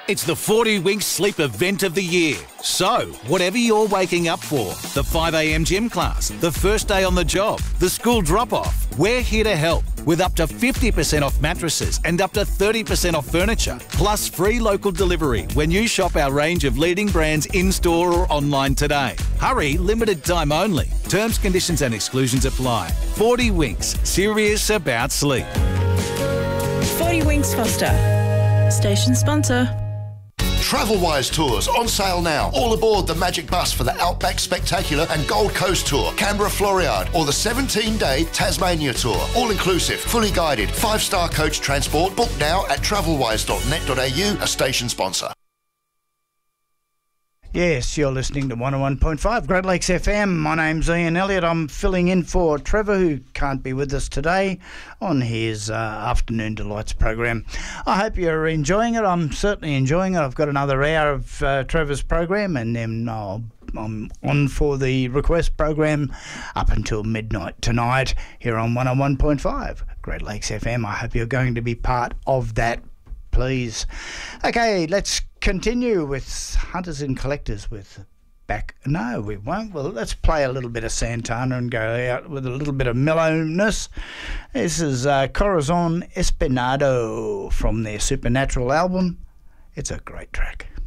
It's the 40 Winks Sleep event of the year. So, whatever you're waking up for, the 5 a.m. gym class, the first day on the job, the school drop-off, we're here to help with up to 50% off mattresses and up to 30% off furniture, plus free local delivery when you shop our range of leading brands in-store or online today. Hurry, limited time only. Terms, conditions and exclusions apply. 40 Winks, serious about sleep. 40 Winks Foster, station sponsor. Travelwise Tours on sale now. All aboard the Magic Bus for the Outback Spectacular and Gold Coast Tour, Canberra Floriade, or the 17-day Tasmania Tour. All inclusive, fully guided, 5-star coach transport. Book now at travelwise.net.au, a station sponsor. Yes, you're listening to 101.5 Great Lakes FM. My name's Ian Elliott. I'm filling in for Trevor, who can't be with us today on his Afternoon Delights program. I hope you're enjoying it. I'm certainly enjoying it. I've got another hour of Trevor's program, and then I'm on for the request program up until midnight tonight here on 101.5 Great Lakes FM. I hope you're going to be part of that, please. Okay, let's continue with Hunters and Collectors with back. No, we won't. Well, let's play a little bit of Santana and go out with a little bit of mellowness. This is Corazon Espinado from their Supernatural album. It's a great track.